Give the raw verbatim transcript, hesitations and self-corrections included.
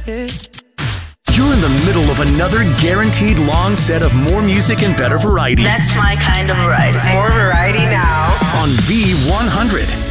You're in the middle of another guaranteed long set of more music and better variety. That's my kind of variety. More variety now. On V one hundred.